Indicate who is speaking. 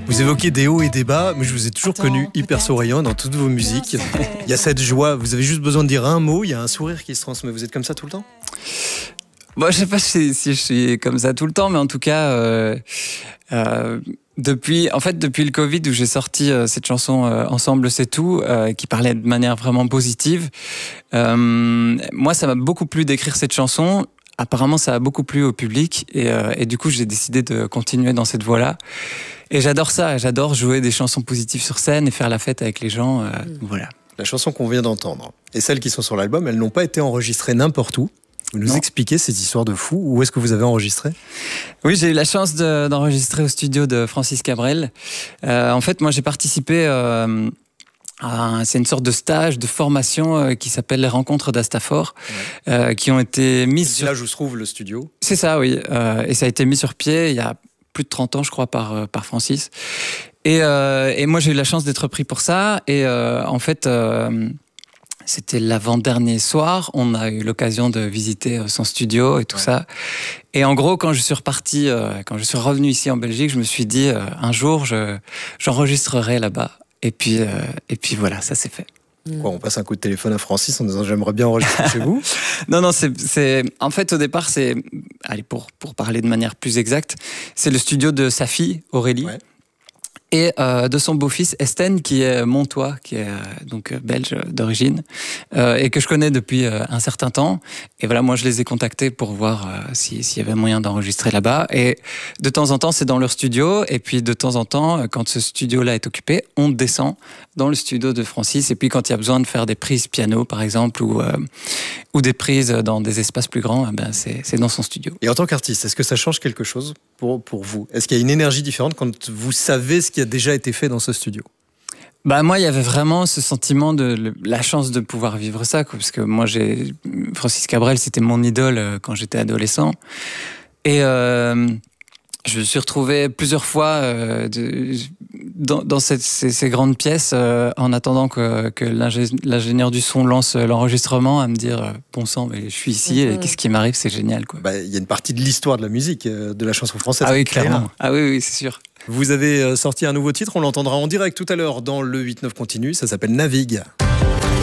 Speaker 1: Vous évoquez des hauts et des bas, mais je vous ai toujours connu hyper souriant dans toutes vos musiques. Il y a cette joie, vous avez juste besoin de dire un mot, il y a un sourire qui se transmet. Vous êtes comme ça tout le temps ?
Speaker 2: Bon, je sais pas si je suis comme ça tout le temps, mais en tout cas, depuis le Covid où j'ai sorti cette chanson Ensemble c'est tout, qui parlait de manière vraiment positive, moi ça m'a beaucoup plu d'écrire cette chanson. Apparemment ça a beaucoup plu au public et du coup j'ai décidé de continuer dans cette voie-là. Et j'adore ça, j'adore jouer des chansons positives sur scène et faire la fête avec les gens, voilà.
Speaker 1: La chanson qu'on vient d'entendre et celles qui sont sur l'album, elles n'ont pas été enregistrées n'importe où. Vous nous expliquez cette histoire de fou. Où est-ce que vous avez enregistré ?
Speaker 2: Oui, j'ai eu la chance d'enregistrer au studio de Francis Cabrel. En fait, moi j'ai participé c'est une sorte de stage de formation qui s'appelle les Rencontres d'Astafor, qui ont été mises
Speaker 1: sur... Là où se trouve le studio.
Speaker 2: C'est ça, oui. Et ça a été mis sur pied il y a plus de 30 ans, je crois, par Francis. Et moi, j'ai eu la chance d'être pris pour ça. Et en fait, c'était l'avant-dernier soir. On a eu l'occasion de visiter son studio et tout ça. Et en gros, quand je suis reparti, quand je suis revenu ici en Belgique, je me suis dit, un jour, j'enregistrerai là-bas. Et puis voilà, ça s'est fait.
Speaker 1: Quoi, on passe un coup de téléphone à Francis en disant j'aimerais bien enregistrer chez vous.
Speaker 2: Non, c'est en fait au départ allez, pour parler de manière plus exacte, c'est le studio de sa fille Aurélie. Ouais. Et de son beau-fils Esten, qui est montois, qui est donc belge d'origine, et que je connais depuis un certain temps. Et voilà, moi je les ai contactés pour voir s'il y avait moyen d'enregistrer là-bas. Et de temps en temps, c'est dans leur studio. Et puis de temps en temps, quand ce studio-là est occupé, on descend dans le studio de Francis. Et puis quand il y a besoin de faire des prises piano, par exemple, ou des prises dans des espaces plus grands, ben c'est dans son studio.
Speaker 1: Et en tant qu'artiste, est-ce que ça change quelque chose pour vous ? Est-ce qu'il y a une énergie différente quand vous savez ce qui a déjà été fait dans ce studio ?
Speaker 2: Bah moi, il y avait vraiment ce sentiment de la chance de pouvoir vivre ça, quoi, parce que moi, Francis Cabrel, c'était mon idole quand j'étais adolescent, et je me suis retrouvé plusieurs fois dans ces grandes pièces en attendant que l'ingénieur du son lance l'enregistrement, à me dire bon sang, mais je suis ici et qu'est-ce qui m'arrive, c'est génial, quoi.
Speaker 1: Bah, y a une partie de l'histoire de la musique, de la chanson française.
Speaker 2: Ah oui, clairement. Ah oui, c'est sûr.
Speaker 1: Vous avez sorti un nouveau titre, on l'entendra en direct tout à l'heure dans le 8-9 continu, ça s'appelle Navigue.